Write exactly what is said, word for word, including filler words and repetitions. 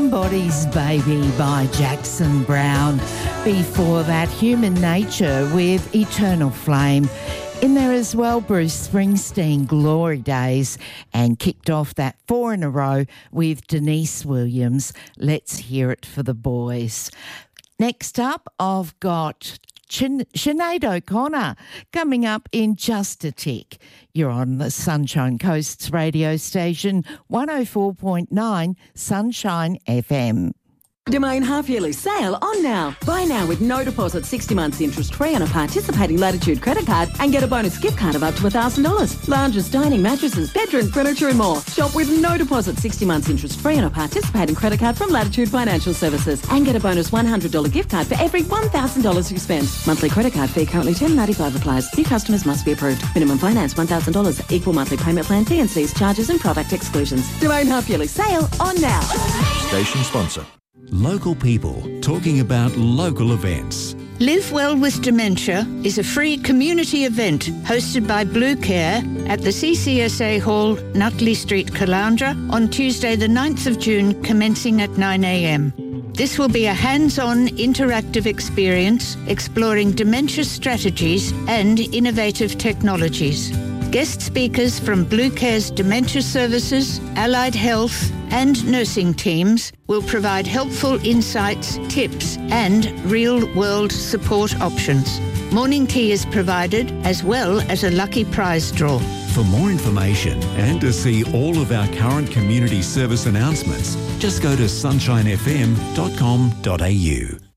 Somebody's Baby by Jackson Browne. Before that, Human Nature with Eternal Flame. In there as well, Bruce Springsteen, Glory Days, and kicked off that four in a row with Denise Williams, Let's Hear It for the Boys. Next up, I've got Chin- Sinead O'Connor coming up in just a tick. You're on the Sunshine Coast radio station, one oh four point nine Sunshine F M. Domain half-yearly sale on now. Buy now with no deposit, sixty months interest-free on a participating Latitude credit card and get a bonus gift card of up to one thousand dollars. Lounges, dining, mattresses, bedroom furniture and more. Shop with no deposit, sixty months interest-free on a participating credit card from Latitude Financial Services and get a bonus one hundred dollars gift card for every one thousand dollars you spend. Monthly credit card fee currently ten dollars ninety-five applies. New customers must be approved. Minimum finance one thousand dollars. Equal monthly payment plan, T and C's, charges and product exclusions. Domain half-yearly sale on now. Station sponsor. Local people talking about local events. Live Well with Dementia is a free community event hosted by Blue Care at the C C S A Hall, Nutley Street, Caloundra, on Tuesday the ninth of June, commencing at nine a m. This will be a hands-on interactive experience exploring dementia strategies and innovative technologies. Guest speakers from Blue Care's Dementia Services, Allied Health and nursing teams will provide helpful insights, tips and real-world support options. Morning tea is provided as well as a lucky prize draw. For more information and to see all of our current community service announcements, just go to sunshine f m dot com dot a u.